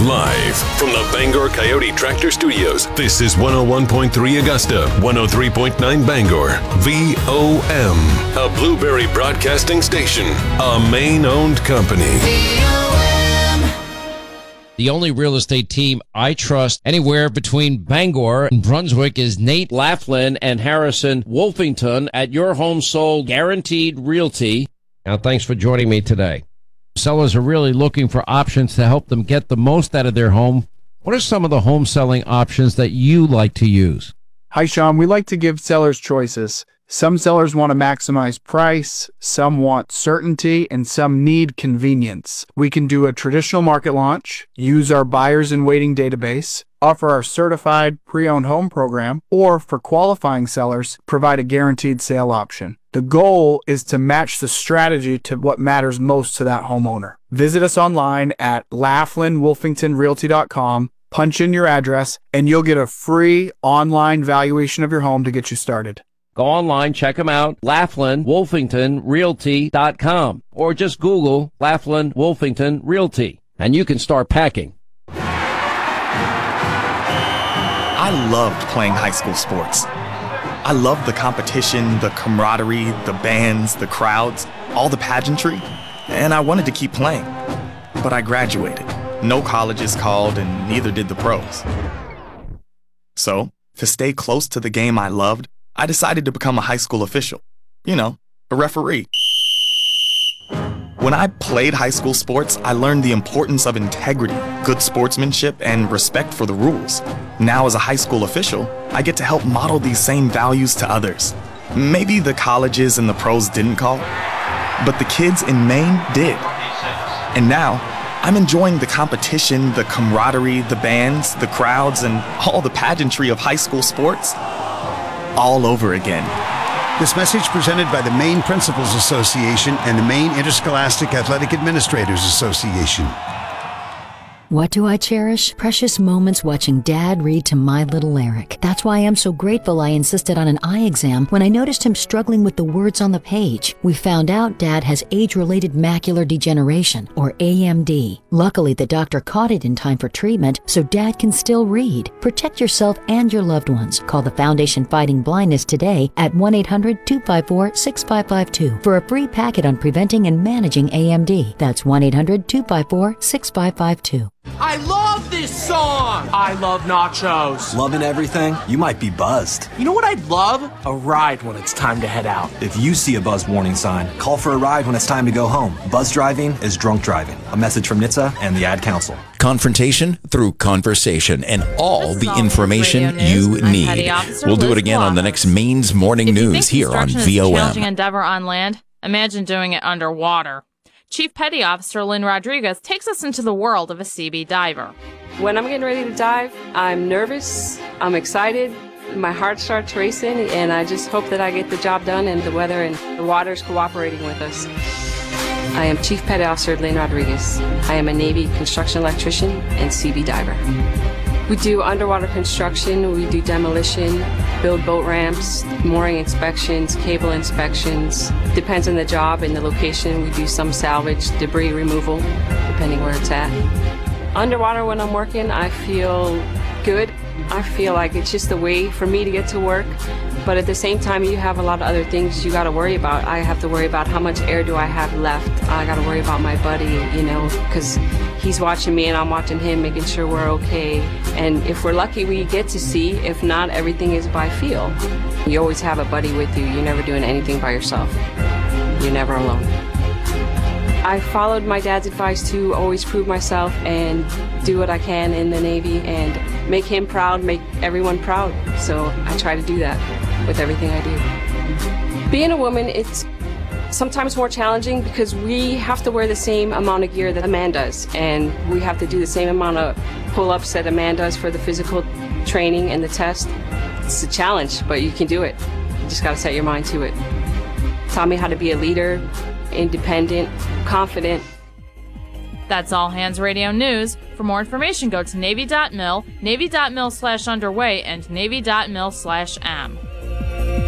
Live from the Bangor Coyote Tractor Studios, this is 101.3 Augusta, 103.9 Bangor, VOM, a Blueberry Broadcasting station, a Maine-owned company. The only real estate team I trust anywhere between Bangor and Brunswick is Nate Laughlin and Harrison Wolfington at Your Home Sold Guaranteed Realty. Now, thanks for joining me today. Sellers are really looking for options to help them get the most out of their home. What are some of the home selling options that you like to use? Hi, Sean. We like to give sellers choices. Some sellers want to maximize price, some want certainty, and some need convenience. We can do a traditional market launch, use our buyers in waiting database, offer our certified pre-owned home program, or for qualifying sellers, provide a guaranteed sale option. The goal is to match the strategy to what matters most to that homeowner. Visit us online at LaughlinWolfingtonRealty.com, punch in your address, and you'll get a free online valuation of your home to get you started. Go online, check them out, LaughlinWolfingtonRealty.com, or just Google Laughlin Wolfington Realty, and you can start packing. I loved playing high school sports. I loved the competition, the camaraderie, the bands, the crowds, all the pageantry, and I wanted to keep playing. But I graduated. No colleges called, and neither did the pros. So, to stay close to the game I loved, I decided to become a high school official. You know, a referee. When I played high school sports, I learned the importance of integrity, good sportsmanship, and respect for the rules. Now, as a high school official, I get to help model these same values to others. Maybe the colleges and the pros didn't call, but the kids in Maine did. And now, I'm enjoying the competition, the camaraderie, the bands, the crowds, and all the pageantry of high school sports all over again. This message presented by the Maine Principals Association and the Maine Interscholastic Athletic Administrators Association. What do I cherish? Precious moments watching Dad read to my little Eric. That's why I'm so grateful I insisted on an eye exam when I noticed him struggling with the words on the page. We found out Dad has age-related macular degeneration, or AMD. Luckily, the doctor caught it in time for treatment, so Dad can still read. Protect yourself and your loved ones. Call the Foundation Fighting Blindness today at 1-800-254-6552 for a free packet on preventing and managing AMD. That's 1-800-254-6552. I love this song! I love nachos. Loving everything? You might be buzzed. You know what I'd love? A ride when it's time to head out. If you see a buzz warning sign, call for a ride when it's time to go home. Buzz driving is drunk driving. A message from NHTSA and the Ad Council. Confrontation through conversation and all the information you need. We'll do it again on the next Maine's Morning News here on VOM. If you think construction is a challenging endeavor on land, imagine doing it underwater. Chief Petty Officer Lynn Rodriguez takes us into the world of a CB diver. When I'm getting ready to dive, I'm nervous, I'm excited, my heart starts racing, and I just hope that I get the job done and the weather and the water's cooperating with us. I am Chief Petty Officer Lynn Rodriguez. I am a Navy construction electrician and CB diver. We do underwater construction, we do demolition, build boat ramps, mooring inspections, cable inspections. Depends on the job and the location. We do some salvage, debris removal, depending where it's at. Underwater when I'm working, I feel good. I feel like it's just a way for me to get to work. But at the same time, you have a lot of other things you got to worry about. I have to worry about how much air do I have left. I got to worry about my buddy, you know, because he's watching me and I'm watching him, making sure we're okay. And if we're lucky, we get to see. If not, everything is by feel. You always have a buddy with you. You're never doing anything by yourself. You're never alone. I followed my dad's advice to always prove myself and do what I can in the Navy and make him proud, make everyone proud. So I try to do that with everything I do. Being a woman, it's sometimes more challenging because we have to wear the same amount of gear that a man does, and we have to do the same amount of pull-ups that a man does for the physical training and the test. It's a challenge, but you can do it. You just got to set your mind to it. Taught me how to be a leader, independent, confident. That's All Hands Radio News. For more information, go to Navy.mil, Navy.mil/underway, and Navy.mil/am.